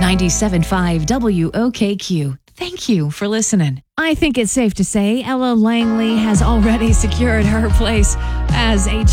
97.5 WOKQ. Thank you for listening. I think it's safe to say Ella Langley has already secured her place as a